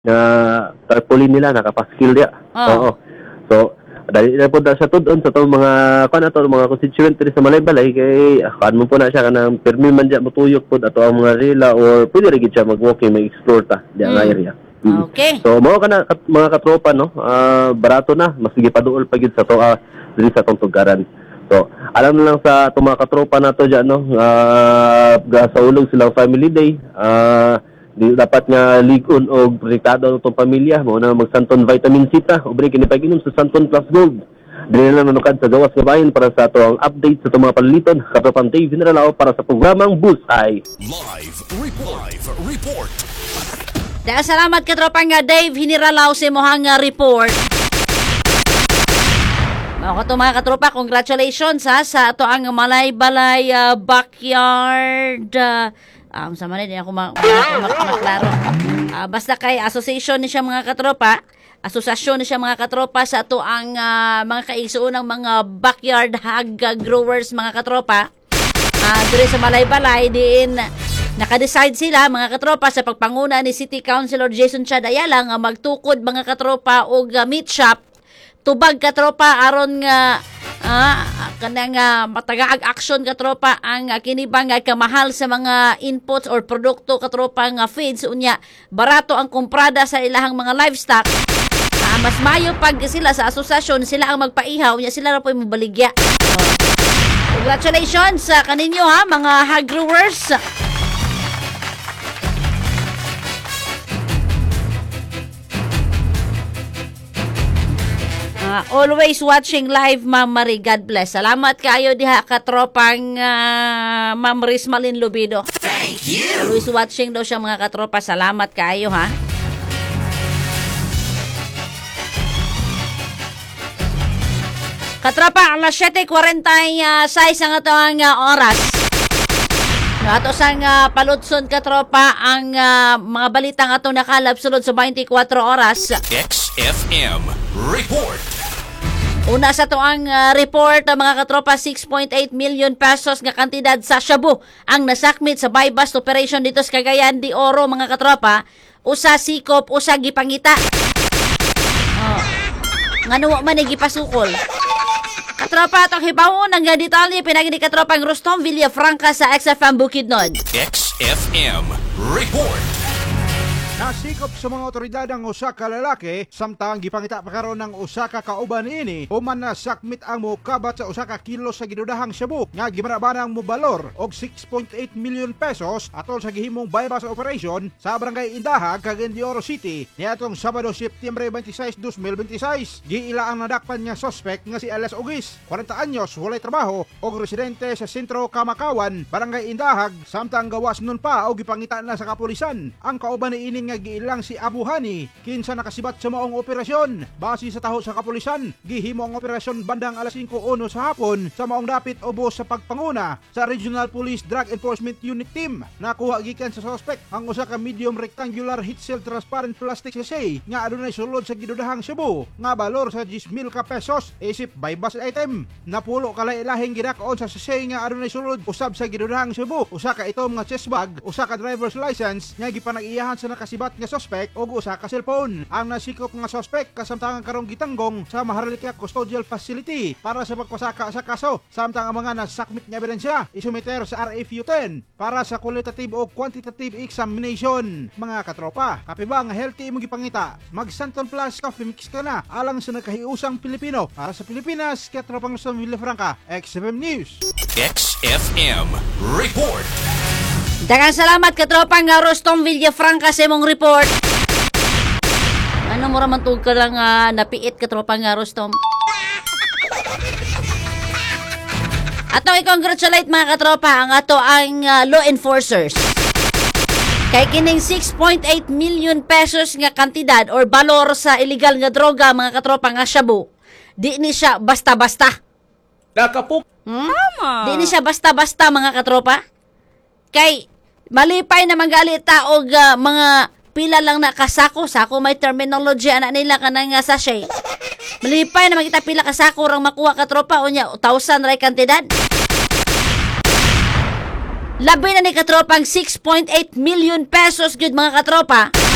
na tarpaulin nila nakapaskil dia. Oo. So dali na po na siya tudon sa to mga mga constituent diri sa Malaybalay kay mo po na siya kanang permi man diya motuyok pod ato ang mga rila or pwede ra gid siya mag-walking mag-explore ta di ang area. Okay. So mao kana mga katropa no, barato na mas sige paduol pa gid sa to diri sa tong tugaran. So alam na lang sa itong mga katropa nato diyan no, gasaulog silang family day. Di dapat nga ligon og protektado ang itong pamilya mo na mag-Santon Vitamin C ta ubre kini pag-inom sa Santon Plus Gold. Dili na nanukad sa gawas nga bahin para sa ato ang update sa itong mga paliliton. Katropang Dave Hiniralao para sa programang Bullseye Live report. Dahil salamat katropang Dave Hiniralao sa mohang report. Ako to mga katropa, congratulations sa ato ang Malaybalay backyard. Sa manay din ako maklaro. Basta kay association ni siya mga katropa, asosasyon ni siya mga katropa sa ato ang mga kaigsuon ng mga backyard hog growers mga katropa. Dire sa Malaybalay din naka-decide sila mga katropa sa pagpanguna ni City Councilor Jason Chad Ayala nga magtukod mga katropa og meat shop tubag katropa aron nga kanang matagaag action katropa ang kinibang kamahal sa mga inputs or produkto katropa nga feeds unya barato ang kumprada sa ilahang mga livestock. Mas mayo pag sila sa asosasyon sila ang magpaihaw unya sila ra po mobaligya. Congratulations sa kaninyo ha mga hog growers. Always watching live, Ma'am Marie. God bless. Salamat kayo diha katropang Ma'am Riz Malin Lubido. Thank you. Always watching daw siya mga katropa. Salamat kayo ha. Katropa, alas 7:46 ang atong oras. Ato sang paludson katropa ang mga balitang atong nakalap sulod sa 24 oras. XFM report. Una sa toang report mga katropa 6.8 million pesos nga kantidad sa shabu ang nasakmit sa buy-bust operation dito sa Cagayan de Oro mga katropa. Usa sikop, usa gipangita. Ngano man gipasukol. Katropa atong hibawon ang detalye pinagi ni katropang Rustom Villafranca sa XFM Bukidnon. XFM report. Nasikop sa mga otoridad ang usa ka lalaki samtang gipangita pa karon ng usa ka kauban ini human na sakmit ang mokabat sa usa ka kilo sa gidudahang shabu nga gimarabanang mobalor og 6.8 million pesos atol sa gihimong buy-bust operation sa Barangay Indahag, Cagayan de Oro City niadtong Sabado, Septyembre 26, 2026. Giila ang nadakpan nga suspect nga si Elias Ugis, 40 anyos, walay trabaho og residente sa Sentro Kamakawan, Barangay Indahag samtang gawas nun pa og gipangita na sa kapulisan. Ang kauban ni ini nga giilang si Abu Hani kinsa nakasibat sa maong operasyon. Base sa taho sa kapulisan, gihimo ang operasyon bandang alas 5:01 sa hapon sa maong dapit ubos sa pagpanguna sa Regional Police Drug Enforcement Unit Team. Nakuha gikan sa suspect ang usa ka medium rectangular heat-sealed transparent plastic sachet nga adunay sulod sa gidudahang shabu nga balor sa 10,000 ka pesos isip buy-bust item. Napulo kalay-ilahing gidakaon sa sachet nga adunay sulod usab sa gidudahang shabu, usa ka itom nga chest bag, usa ka driver's license nga gipanag-iyahan sa nakasibat nga suspect og usa ka cellphone. Ang nasikop nga suspect kasamtangan karong gitanggong sa Maharlika Custodial Facility para sa pagpasaka sa kaso samtang ang mga nasakmit nga ebidensya isumiter sa RFU 10 para sa qualitative o quantitative examination. Mga katropa, kape ba nga healthy imong gipangita? Mag Santon Plus Coffee Mix ka na alang sa nagkahiusang Pilipino para sa Pilipinas. Katropang Rustom Villafranca, XFM News. XFM report. Daghang salamat katropang Rustom Villafranca sa imong report. Ano mo raman tug ka lang napiit katropang Rustom. Ato i-congratulate mga katropa ang ato ang law enforcers. Kay kining 6.8 million pesos nga kantidad or balor sa illegal nga droga mga katropa nga shabu. Di ni siya basta-basta. Nakapuk. Di ni siya basta-basta mga katropa. Kay malipay na magalita og mga pila lang na kasako. Sako may terminology ana nila kanang sachet. Malipay na makita pila kasako rang makuha katropa unya 1,000 ray kantidad. Labi na ni katropang 6.8 million pesos gyud mga katropa.